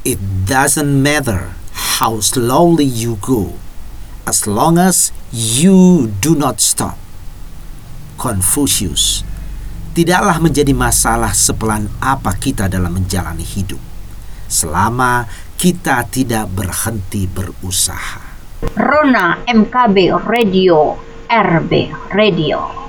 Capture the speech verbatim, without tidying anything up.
It doesn't matter how slowly you go, as long as you do not stop. Confucius. Tidaklah menjadi masalah sepelan apa kita dalam menjalani hidup, selama kita tidak berhenti berusaha. Rona M K B Radio, R B Radio.